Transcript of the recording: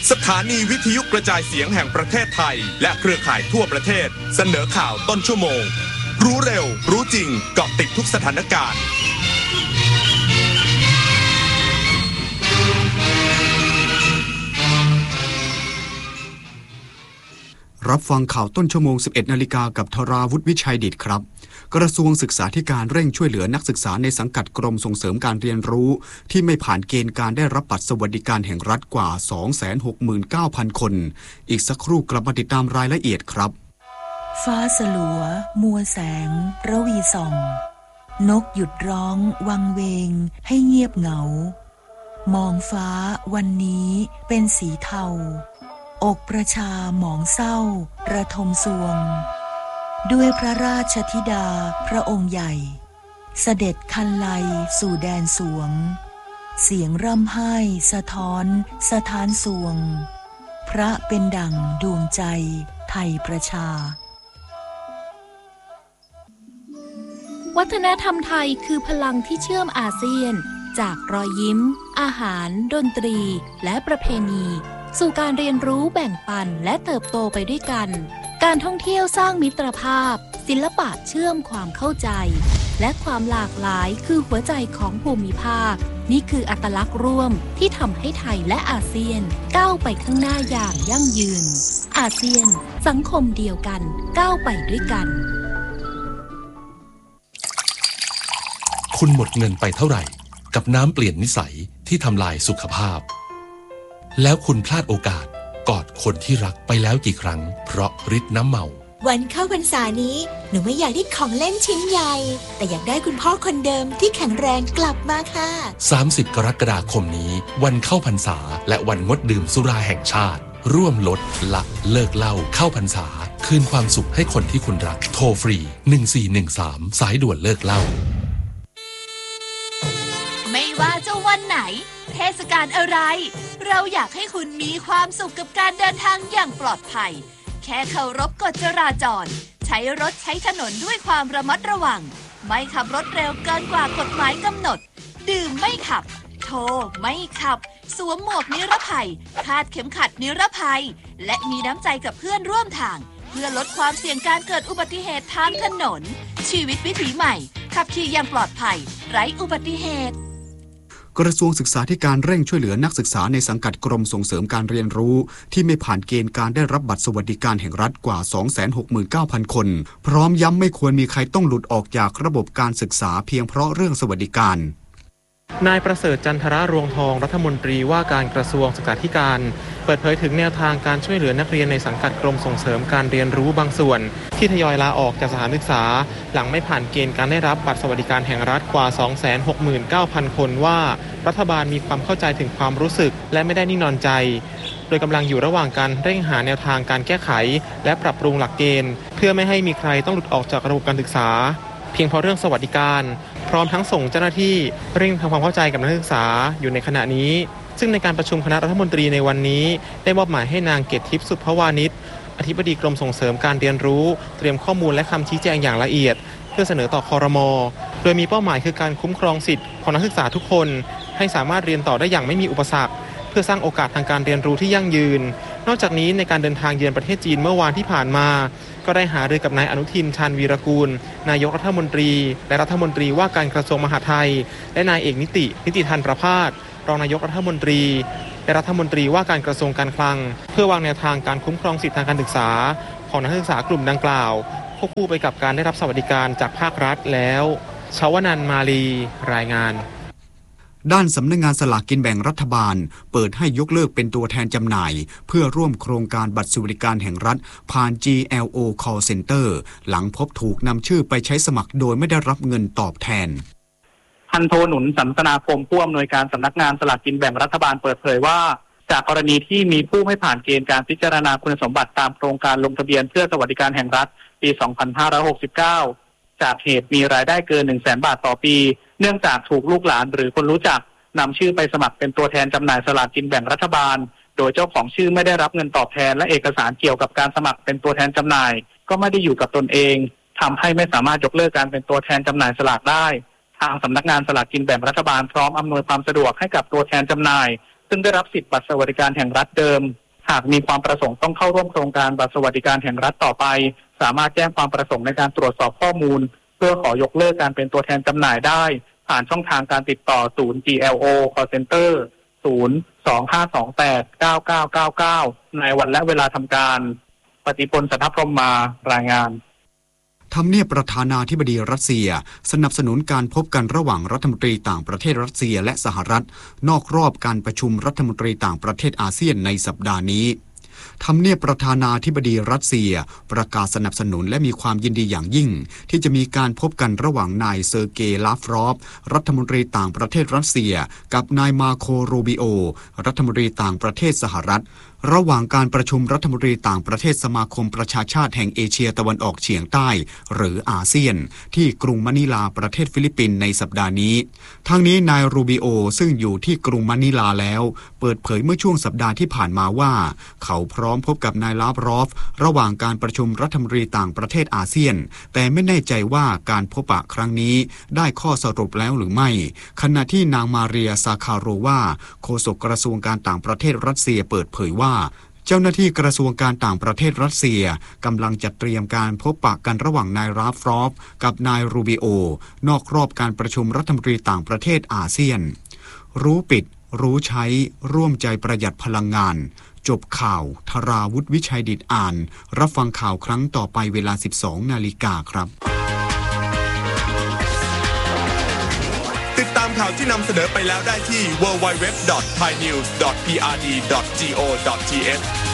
สถานีวิทยุกระจายเสียงแห่งประเทศไทยและเครือข่ายทั่วประเทศเสนอข่าวต้นชั่วโมงรู้เร็วรู้จริงเกาะติดทุกสถานการณ์รับฟังข่าวต้นชั่วโมง 11 นาฬิกากับธราวุฒิวิชัยดิษฐ์ครับกระทรวงศึกษาธิการเร่งช่วยเหลือนักศึกษาในสังกัดกรมส่งเสริมการเรียนรู้ที่ไม่ผ่านเกณฑ์การได้รับบัตรสวัสดิการแห่งรัฐกว่า 269,000 คนอีกสักครู่กลับมาติดตามรายละเอียดครับฟ้าสลัวมัวแสงระวีส่องนกหยุดร้องวังเวงให้เงียบเหงามองฟ้าวันนี้เป็นสีเทาอกประชาหมองเศร้าระทมสวงด้วยพระราชธิดาพระองค์ใหญ่เสด็จคันไลสู่แดนสวงเสียงร่ำไห้สะท้อนสถานสวงพระเป็นดั่งดวงใจไทยประชาวัฒนธรรมไทยคือพลังที่เชื่อมอาเซียนจากรอยยิ้มอาหารดนตรีและประเพณีสู่การเรียนรู้แบ่งปันและเติบโตไปด้วยกันการท่องเที่ยวสร้างมิตรภาพศิลปะเชื่อมความเข้าใจและความหลากหลายคือหัวใจของภูมิภาคนี่คืออัตลักษณ์ร่วมที่ทำให้ไทยและอาเซียนก้าวไปข้างหน้าอย่างยั่งยืนอาเซียนสังคมเดียวกันก้าวไปด้วยกันคุณหมดเงินไปเท่าไหร่กับน้ำเปลี่ยนนิสัยที่ทำลายสุขภาพแล้วคุณพลาดโอกาสกอดคนที่รักไปแล้วกี่ครั้งเพราะฤทธิ์น้ำเมาวันเข้าพรรษานี้หนูไม่อยากได้ของเล่นชิ้นใหญ่แต่อยากได้คุณพ่อคนเดิมที่แข็งแรงกลับมาค่ะ 30 กรกฎาคมนี้วันเข้าพรรษาและวันงดดื่มสุราแห่งชาติร่วมลดละเลิกเหล้าเข้าพรรษาคืนความสุขให้คนที่คุณรักโทรฟรี1413สายด่วนเลิกเหล้าไม่ว่าจะวันไหนเทศกาลอะไรเราอยากให้คุณมีความสุขกับการเดินทางอย่างปลอดภัยแค่เคารพกฎจราจรใช้รถใช้ถนนด้วยความระมัดระวังไม่ขับรถเร็วเกินกว่ากฎหมายกำหนดดื่มไม่ขับโทรไม่ขับสวมหมวกนิรภัยคาดเข็มขัดนิรภัยและมีน้ำใจกับเพื่อนร่วมทางเพื่อลดความเสี่ยงการเกิดอุบัติเหตุทางถนนชีวิตวิถีใหม่ขับขี่อย่างปลอดภัยไร้อุบัติเหตุกระทรวงศึกษาธิการเร่งช่วยเหลือนักศึกษาในสังกัดกรมส่งเสริมการเรียนรู้ที่ไม่ผ่านเกณฑ์การได้รับบัตรสวัสดิการแห่งรัฐกว่า 269,000 คนพร้อมย้ำไม่ควรมีใครต้องหลุดออกจากระบบการศึกษาเพียงเพราะเรื่องสวัสดิการนายประเสริฐจันทรรวงทองรัฐมนตรีว่าการกระทรวงศึกษาธิการเปิดเผยถึงแนวทางการช่วยเหลือนักเรียนในสังกัดกรมส่งเสริมการเรียนรู้บางส่วนที่ทยอยลาออกจากสถานศึกษาหลังไม่ผ่านเกณฑ์การได้รับบัตรสวัสดิการแห่งรัฐกว่า 269,000 คนว่ารัฐบาลมีความเข้าใจถึงความรู้สึกและไม่ได้นิ่งนอนใจโดยกำลังอยู่ระหว่างการเร่งหาแนวทางการแก้ไขและปรับปรุงหลักเกณฑ์เพื่อไม่ให้มีใครต้องหลุดออกจากระบบการศึกษาเพียงเพราะเรื่องสวัสดิการพร้อมทั้งส่งเจ้าหน้าที่เร่งทำความเข้าใจกับนักศึกษาอยู่ในขณะนี้ซึ่งในการประชุมคณะรัฐมนตรีในวันนี้ได้มอบหมายให้นางเกตทิพย์สุภวานิชอธิบดีกรมส่งเสริมการเรียนรู้เตรียมข้อมูลและคำชี้แจงอย่างละเอียดเพื่อเสนอต่อครม.โดยมีเป้าหมายคือการคุ้มครองสิทธิของนักศึกษาทุกคนให้สามารถเรียนต่อได้อย่างไม่มีอุปสรรคเพื่อสร้างโอกาสทางการเรียนรู้ที่ยั่งยืนนอกจากนี้ในการเดินทางเยือนประเทศจีนเมื่อวานที่ผ่านมาก็ได้หารือกับนายอนุทินชาญวีรกูลนายกรัฐมนตรีและรัฐมนตรีว่าการกระทรวงมหาดไทยและนายเอกนิติธันประภาสรองนายกรัฐมนตรีและรัฐมนตรีว่าการกระทรวงการคลังเพื่อวางแนวทางการคุ้มครองสิทธิทางการศึกษาของนักศึกษากลุ่มดังกล่าวควบคู่ไปกับการได้รับสวัสดิการจากภาครัฐแล้วชวนันท์มาลีรายงานด้านสำนักงานสลากกินแบ่งรัฐบาลเปิดให้ยกเลิกเป็นตัวแทนจำหน่ายเพื่อร่วมโครงการบัตรสวัสดิการแห่งรัฐผ่าน GLO Call Center หลังพบถูกนำชื่อไปใช้สมัครโดยไม่ได้รับเงินตอบแทนพันโทหนุนสันตนาคมผู้อำนวยการสำนักงานสลากกินแบ่งรัฐบาลเปิดเผยว่าจากกรณีที่มีผู้ไม่ผ่านเกณฑ์การพิจารณาคุณสมบัติตามโครงการลงทะเบียนเพื่อสวัสดิการแห่งรัฐปี 2569 จากเหตุมีรายได้เกิน 100,000 บาทต่อปีเนื่องจากถูกลูกหลานหรือคนรู้จักนำชื่อไปสมัครเป็นตัวแทนจำหน่ายสลากกินแบ่งรัฐบาลโดยเจ้าของชื่อไม่ได้รับเงินตอบแทนและเอกสารเกี่ยวกับการสมัครเป็นตัวแทนจำหน่ายก็ไม่ได้อยู่กับตนเองทำให้ไม่สามารถยกเลิกการเป็นตัวแทนจำหน่ายสลากได้ทางสำนักงานสลากกินแบ่งรัฐบาลพร้อมอำนวยความสะดวกให้กับตัวแทนจำหน่ายซึ่งได้รับสิทธิบัตรสวัสดิการแห่งรัฐเดิมหากมีความประสงค์ต้องเข้าร่วมโครงการบัตรสวัสดิการแห่งรัฐต่อไปสามารถแจ้งความประสงค์ในการตรวจสอบข้อมูลเพื่อขอยกเลิกการเป็นตัวแทนจำหน่ายได้ผ่านช่องทางการติดต่อศูนย์ GLO Call Center 025289999 ในวันและเวลาทำการปฏิพล สัทธพรหมมารายงานทำเนียบประธานาธิบดีรัสเซียสนับสนุนการพบกันระหว่างรัฐมนตรีต่างประเทศรัสเซียและสหรัฐนอกรอบการประชุมรัฐมนตรีต่างประเทศอาเซียนในสัปดาห์นี้ทำเนียบประธานาธิบดีรัสเซียประกาศสนับสนุนและมีความยินดีอย่างยิ่งที่จะมีการพบกันระหว่างนายเซอร์เกย์ลาฟรอฟรัฐมนตรีต่างประเทศรัสเซียกับนายมาโครูบิโอรัฐมนตรีต่างประเทศสหรัฐระหว่างการประชุมรัฐมนตรีต่างประเทศสมาคมประชาชาติแห่งเอเชียตะวันออกเฉียงใต้หรืออาเซียนที่กรุงมะนิลาประเทศฟิลิปปินส์ในสัปดาห์นี้ทั้งนี้นายรูบิโอซึ่งอยู่ที่กรุงมะนิลาแล้วเปิดเผยเมื่อช่วงสัปดาห์ที่ผ่านมาว่าเขาพร้อมพบกับนายลาฟรอฟระหว่างการประชุมรัฐมนตรีต่างประเทศอาเซียนแต่ไม่แน่ใจว่าการพบปะครั้งนี้ได้ข้อสรุปแล้วหรือไม่ขณะที่นางมาเรียซาคาโรวาโฆษกกระทรวงการต่างประเทศรัสเซียเปิดเผยว่าเจ้าหน้าที่กระทรวงการต่างประเทศรัสเซียกำลังจัดเตรียมการพบปะกันระหว่างนายลาฟรอฟกับนายรูบิโอนอกรอบการประชุมรัฐมนตรีต่างประเทศอาเซียนรู้ปิดรู้ใช้ร่วมใจประหยัดพลังงานจบข่าวธราวุฒิวิชัยดิษฐ์อ่านรับฟังข่าวครั้งต่อไปเวลา 12 นาฬิกาครับติดตามข่าวที่นำเสนอไปแล้วได้ที่ www.thainews.prd.go.th